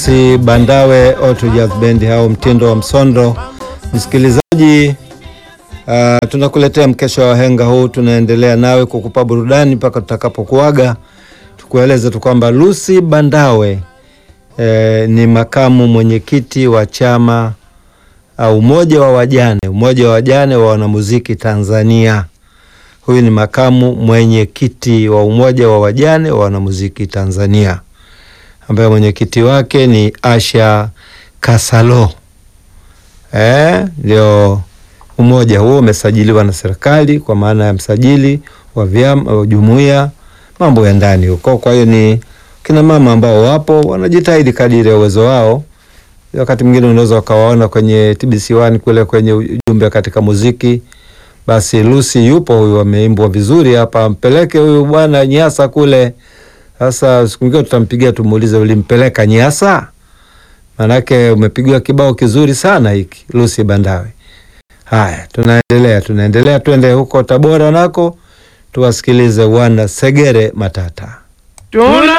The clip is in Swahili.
Lucy Bandawe Auto Jazz Band hao mtindo wa msondo. Msikilizaji, tunakuletea mkesha wa wahenga huu, tunaendelea nawe kukupa burudani mpaka tutakapokuaga. Tukueleze tu kwamba Lucy Bandawe ni makamu mwenyekiti wa chama umoja wa wajane wa wanamuziki Tanzania. Huyu ni makamu mwenyekiti wa umoja wa wajane wa wanamuziki Tanzania, ambaye mwenyekiti wake ni Asha Kasalo. Ndio umoja huo umesajiliwa na serikali kwa maana ya msajili wa vyama jumuiya, mambo ya ndani huko. Kwa hiyo ni kina mama ambao wapo wanajitahidi kadiri ya uwezo wao. Wakati mwingine unaweza ukawaona kwenye TBC1 kule kwenye ujumbe katika muziki. Basi Lucy yupo, huyu ameimbwa vizuri hapa, mpeleke huyu bwana Nyasa kule. Sasa siku nyingine tutampigia tumuulize ulimpeleka Nyasa? Manake umepigiwa kibao kizuri sana hiki Lucy Bandawe. Haya, tunaendelea twende huko Tabora nako tuwasikilize wana Segere Matata.